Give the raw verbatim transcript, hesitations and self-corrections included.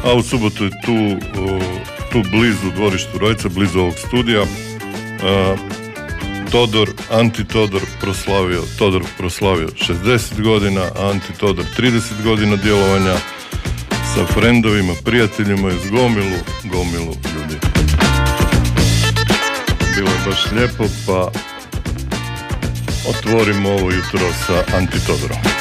a u subotu je tu, tu blizu dvorištu Rojca, blizu ovog studija, Todor, Anti Todor proslavio, Todor proslavio šezdeset godina, Anti Todor trideset godina djelovanja sa frendovima, prijateljima iz gomilu, gomilu ljudi. Bilo je baš lijepo, pa otvorimo ovo jutro sa Anti Todorom.